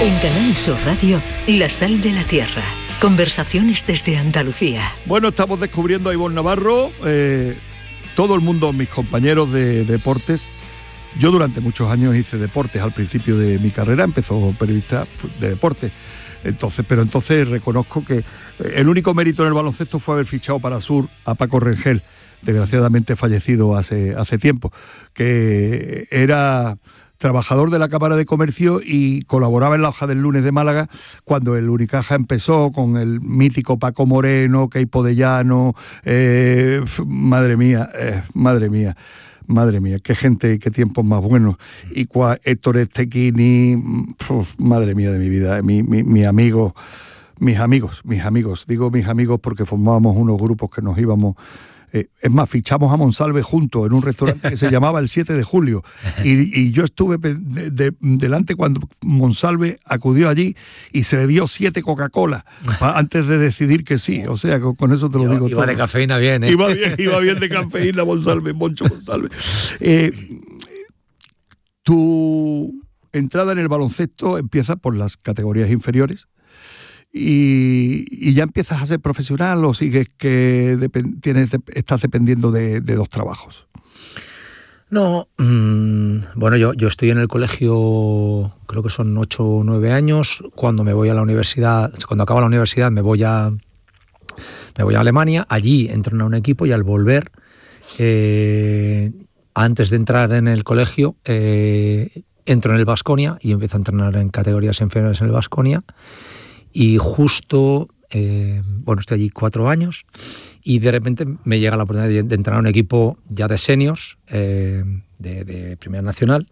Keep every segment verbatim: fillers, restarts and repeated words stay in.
En Canal Sur Radio, La Sal de la Tierra. Conversaciones desde Andalucía. Bueno, estamos descubriendo a Ivonne Navarro. Eh, todo el mundo, mis compañeros de deportes. Yo durante muchos años hice deportes. Al principio de mi carrera empezó periodista de deportes. Entonces, pero entonces reconozco que el único mérito en el baloncesto fue haber fichado para Sur a Paco Rengel, desgraciadamente fallecido hace, hace tiempo, que era trabajador de la Cámara de Comercio y colaboraba en La Hoja del Lunes de Málaga cuando el Unicaja empezó con el mítico Paco Moreno, Keipo de Llano, eh, madre mía, eh, madre mía. Madre mía, qué gente, qué tiempos más buenos. Y cua, Héctor Estequini, uf, madre mía de mi vida, mi, mi, mi amigo, mis amigos, mis amigos. Digo mis amigos porque formábamos unos grupos que nos íbamos. Eh, es más, fichamos a Monsalve juntos en un restaurante que se llamaba el siete de julio. Y, y yo estuve de, de, delante cuando Monsalve acudió allí y se bebió siete Coca-Cola antes de decidir que sí. O sea, con, con eso te lo iba, digo iba todo. Iba de cafeína bien, ¿eh? Iba bien, iba bien de cafeína Monsalve, Moncho Monsalve. Eh, tu entrada en el baloncesto empieza por las categorías inferiores. Y, y ya empiezas a ser profesional o sigues que dep- tienes, estás dependiendo de, de dos trabajos. No, mmm, bueno, yo, yo estoy en el colegio, creo que son ocho o nueve años. Cuando me voy a la universidad, cuando acabo la universidad me voy a me voy a Alemania. Allí entro en un equipo y al volver, eh, antes de entrar en el colegio, eh, entro en el Baskonia y empiezo a entrenar en categorías inferiores en el Baskonia. Y justo, eh, bueno, estoy allí cuatro años y de repente me llega la oportunidad de, de entrenar un equipo ya de seniors, eh, de, de Primera Nacional,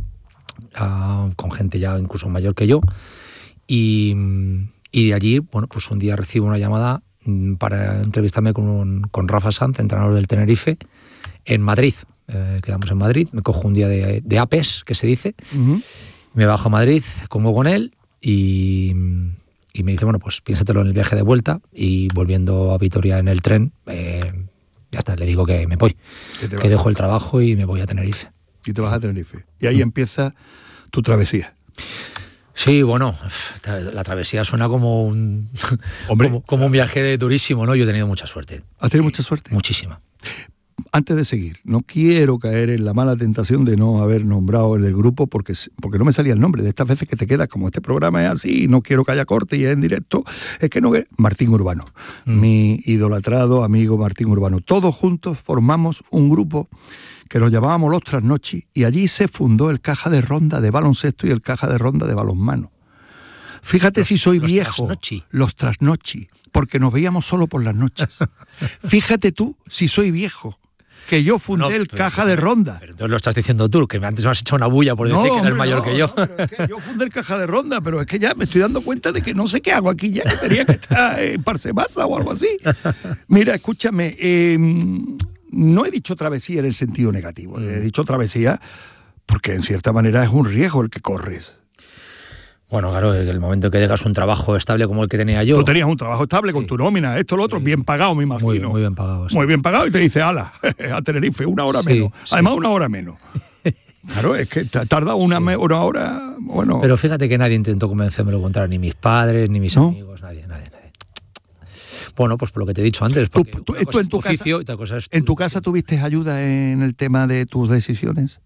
uh, con gente ya incluso mayor que yo. Y, y de allí, bueno, pues un día recibo una llamada para entrevistarme con, con Rafa Sanz, entrenador del Tenerife, en Madrid. Eh, quedamos en Madrid, me cojo un día de, de A P E S, que se dice, uh-huh. Me bajo a Madrid, como con él y... Y me dice, bueno, pues piénsatelo en el viaje de vuelta y volviendo a Vitoria en el tren, eh, ya está, le digo que me voy, que dejo el trabajo y me voy a Tenerife. Y te vas a Tenerife. Y ahí mm. empieza tu travesía. Sí, bueno, la travesía suena como un, Hombre, como, como un viaje durísimo, ¿no? Yo he tenido mucha suerte. ¿Has tenido mucha suerte? Muchísima. Antes de seguir, no quiero caer en la mala tentación de no haber nombrado el del grupo porque, porque no me salía el nombre. De estas veces que te quedas, como este programa es así, no quiero que haya corte y es en directo, es que no... Martín Urbano, mm. mi idolatrado amigo Martín Urbano. Todos juntos formamos un grupo que nos llamábamos Los Trasnochi y allí se fundó el Caja de Ronda de baloncesto y el Caja de Ronda de balonmano. Fíjate los, si soy los viejo. Trasnochi. Los Trasnochi, porque nos veíamos solo por las noches. Fíjate tú si soy viejo. Que yo fundé no, el pero, Caja de Ronda. Pero entonces lo estás diciendo tú, que antes me has hecho una bulla por decir no, que eres mayor no, que yo. No, pero es que yo fundé el Caja de Ronda, pero es que ya me estoy dando cuenta de que no sé qué hago aquí ya, que tenía que estar en Parsemasa o algo así. Mira, escúchame, eh, no he dicho travesía en el sentido negativo, mm. he dicho travesía porque en cierta manera es un riesgo el que corres. Bueno, claro, en el momento que llegas a un trabajo estable como el que tenía yo... Tú tenías un trabajo estable sí. con tu nómina, esto, lo otro, sí. bien pagado, me imagino. Muy, muy bien pagado. Sí. Muy bien pagado y te dice, ala, a Tenerife, una hora sí, menos. Sí. Además, una hora menos. Claro, es que tarda una, sí. me, una hora, bueno... Pero fíjate que nadie intentó convencerme lo contrario, ni mis padres, ni mis ¿No? amigos, nadie, nadie, nadie. Bueno, pues por lo que te he dicho antes, porque ¿Tú, tú, tú en tu oficio, casa, y otra cosa es tu, ¿En tu casa tuviste ayuda en el tema de tus decisiones?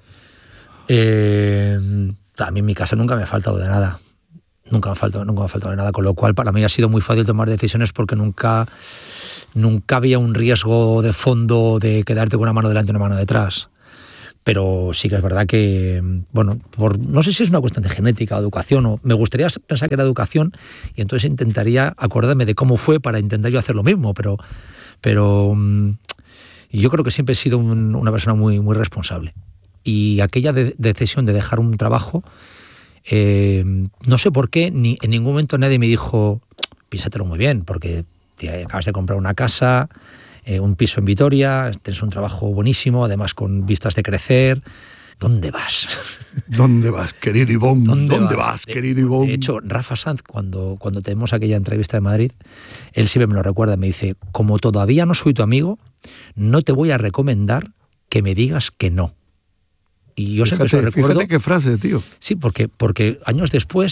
Eh, a mí en mi casa nunca me ha faltado de nada. Nunca me ha faltado, nunca me ha faltado de nada, con lo cual para mí ha sido muy fácil tomar decisiones porque nunca, nunca había un riesgo de fondo de quedarte con una mano delante y una mano detrás. Pero sí que es verdad que, bueno, por, no sé si es una cuestión de genética o educación, o me gustaría pensar que era educación y entonces intentaría acordarme de cómo fue para intentar yo hacer lo mismo, pero, pero yo creo que siempre he sido un, una persona muy, muy responsable. Y aquella de, decisión de dejar un trabajo, Eh, no sé por qué, ni en ningún momento nadie me dijo piénsatelo muy bien, porque te acabas de comprar una casa, eh, un piso en Vitoria, tienes un trabajo buenísimo, además con vistas de crecer. ¿Dónde vas? ¿Dónde vas, querido Ivonne? ¿Dónde, ¿Dónde vas, vas, querido Ivonne? De hecho, Rafa Sanz, cuando, cuando tenemos aquella entrevista de Madrid, él siempre me lo recuerda, me dice, como todavía no soy tu amigo, no te voy a recomendar que me digas que no. Y yo fíjate, siempre se lo recuerdo. Fíjate qué frase, tío. Sí, porque, porque años después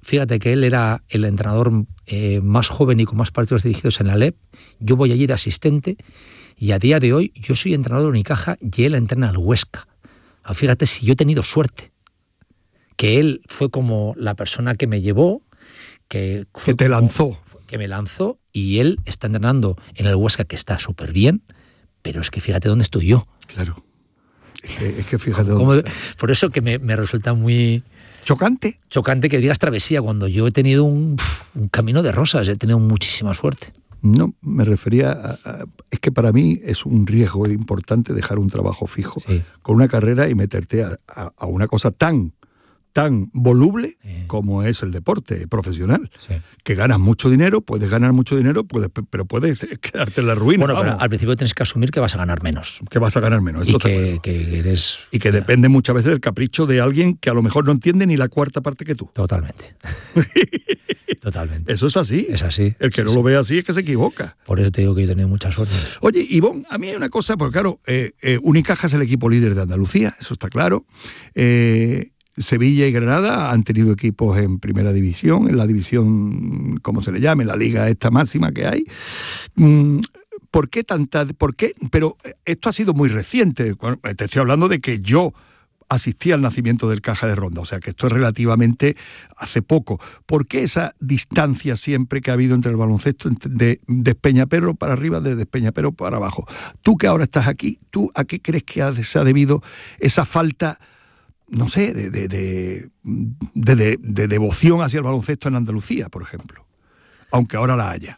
fíjate que él era el entrenador eh, más joven y con más partidos dirigidos en la L E P. Yo voy allí de asistente y a día de hoy yo soy entrenador de Unicaja y él entrena al Huesca. Fíjate si yo he tenido suerte, que él fue como la persona que me llevó, que, que te como, lanzó. Que me lanzó, y él está entrenando en el Huesca, que está súper bien, pero es que fíjate dónde estoy yo. Claro. Es que, es que fíjate como, dónde... Por eso que me, me resulta muy... ¿Chocante? Chocante que digas travesía, cuando yo he tenido un, un camino de rosas, he tenido muchísima suerte. No, me refería a, a... Es que para mí es un riesgo importante dejar un trabajo fijo sí. con una carrera y meterte a, a, a una cosa tan... tan voluble sí. como es el deporte profesional, sí. que ganas mucho dinero, puedes ganar mucho dinero, puedes, pero puedes quedarte en la ruina. Bueno, pero al principio tienes que asumir que vas a ganar menos. Que vas a ganar menos. Y que, que eres... Y que depende muchas veces del capricho de alguien que a lo mejor no entiende ni la cuarta parte que tú. Totalmente. Totalmente. Eso es así. Es así. El que no sí. lo ve así es que se equivoca. Por eso te digo que yo he tenido mucha suerte. Oye, Ivonne, a mí hay una cosa, porque claro, eh, eh, Unicaja es el equipo líder de Andalucía, eso está claro. Eh... Sevilla y Granada han tenido equipos en primera división, en la división, como se le llame, la liga esta máxima que hay. ¿Por qué tanta? ¿Por qué? Pero esto ha sido muy reciente. Te estoy hablando de que yo asistí al nacimiento del Caja de Ronda, o sea que esto es relativamente hace poco. ¿Por qué esa distancia siempre que ha habido entre el baloncesto de Despeñaperro para arriba, de Despeñaperro para abajo? Tú que ahora estás aquí, ¿tú a qué crees que se ha debido esa falta, no sé, de, de, de, de, de, de devoción hacia el baloncesto en Andalucía, por ejemplo? Aunque ahora la haya.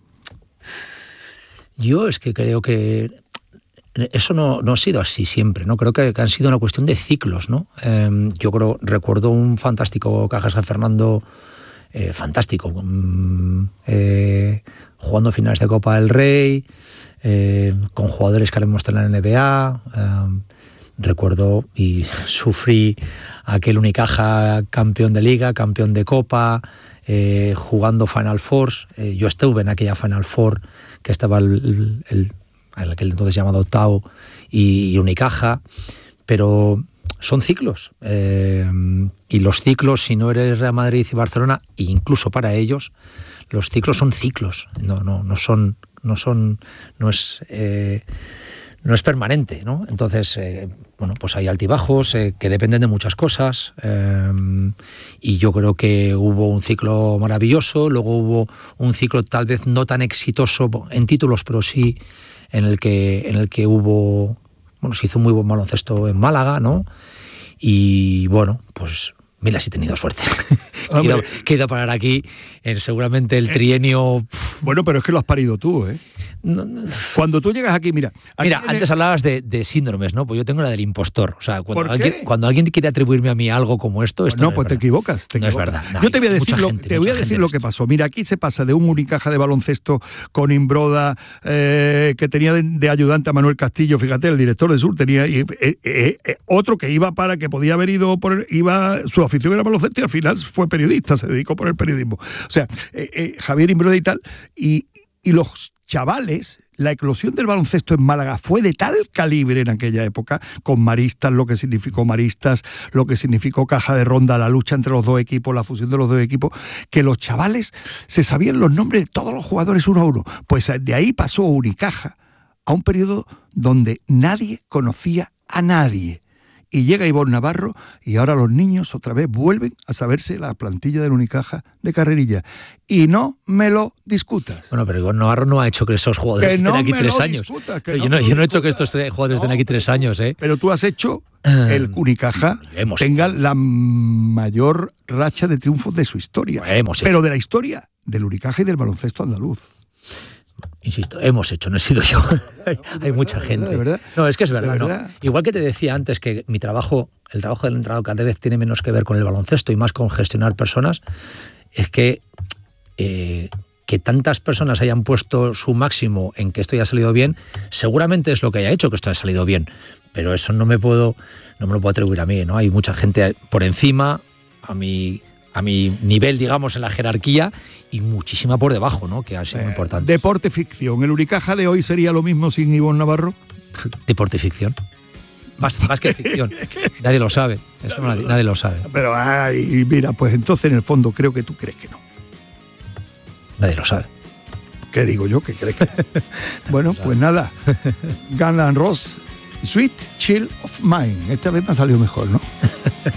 Yo es que creo que eso no, no ha sido así siempre, ¿no? Creo que, que han sido una cuestión de ciclos, ¿no? Eh, yo creo, recuerdo un fantástico Caja San Fernando, eh, fantástico, eh, jugando finales de Copa del Rey, eh, con jugadores que ahora mismo están en la N B A. Eh, recuerdo y sufrí aquel Unicaja campeón de Liga, campeón de Copa, eh, jugando Final Fours. Eh, yo estuve en aquella Final Four que estaba el, el, el aquel entonces llamado Tau y, y Unicaja, pero son ciclos. Eh, y los ciclos, si no eres Real Madrid y Barcelona, e incluso para ellos, los ciclos son ciclos. No, no, no son, no son, no es... Eh, no es permanente, ¿no? Entonces, eh, bueno, pues hay altibajos eh, que dependen de muchas cosas, eh, y yo creo que hubo un ciclo maravilloso, luego hubo un ciclo tal vez no tan exitoso en títulos, pero sí en el que, en el que hubo, bueno, se hizo muy buen baloncesto en Málaga, ¿no? Y bueno, pues mira, sí he tenido suerte. que, iba, que he ido a parar aquí, en seguramente el trienio... Bueno, pero es que lo has parido tú, ¿eh? No, no. Cuando tú llegas aquí, mira... Aquí mira, tiene... antes hablabas de, de síndromes, ¿no? Pues yo tengo la del impostor. O sea, cuando, alguien, cuando alguien quiere atribuirme a mí algo como esto... esto pues no, no, pues te equivocas. Te no equivocas. es verdad. No, yo te voy a decir, lo, gente, te voy a decir lo que pasó. Mira, aquí se pasa de un Unicaja de baloncesto con Imbroda, eh, que tenía de, de ayudante a Manuel Castillo, fíjate, el director de Sur, tenía eh, eh, eh, otro que iba para, que podía haber ido por... iba su afición era baloncesto y al final fue periodista, se dedicó por el periodismo. O sea, eh, eh, Javier Imbroda y tal, y, y los chavales... La eclosión del baloncesto en Málaga fue de tal calibre en aquella época, con Maristas, lo que significó Maristas, lo que significó Caja de Ronda, la lucha entre los dos equipos, la fusión de los dos equipos, que los chavales se sabían los nombres de todos los jugadores uno a uno. Pues de ahí pasó Unicaja a un periodo donde nadie conocía a nadie. Y llega Ivonne Navarro y ahora los niños otra vez vuelven a saberse la plantilla del Unicaja de carrerilla. Y no me lo discutas. Bueno, pero Ivonne Navarro no ha hecho que esos jugadores que no estén aquí tres años. Discutas, pero no yo, no, yo no he hecho que estos jugadores no, estén aquí tres años, ¿eh? Pero tú has hecho el Unicaja hemos, tenga la mayor racha de triunfos de su historia. Hemos pero de la historia del Unicaja y del baloncesto andaluz. Insisto, hemos hecho, no he sido yo. hay hay verdad, mucha gente. ¿De verdad? No, es que es verdad, verdad. ¿no? Igual que te decía antes que mi trabajo, el trabajo del entrenador cada vez tiene menos que ver con el baloncesto y más con gestionar personas, es que eh, que tantas personas hayan puesto su máximo en que esto haya salido bien, seguramente es lo que haya hecho que esto haya salido bien. Pero eso no me puedo, no me lo puedo atribuir a mí, ¿no? Hay mucha gente por encima, a mi... a mi nivel, digamos, en la jerarquía, y muchísima por debajo, ¿no? Que ha sido eh, muy importante. Deporte ficción. ¿El Unicaja de hoy sería lo mismo sin Ivonne Navarro? Deporte ficción. más, más que ficción. Nadie lo sabe, eso nadie, nadie lo sabe. Pero, ay, mira, pues entonces en el fondo creo que tú crees que no. Nadie lo sabe. ¿Qué digo yo? ¿Qué crees que no? Bueno, pues nada. Guns N' Roses, Sweet Child of Mine. Esta vez me ha salido mejor, ¿no?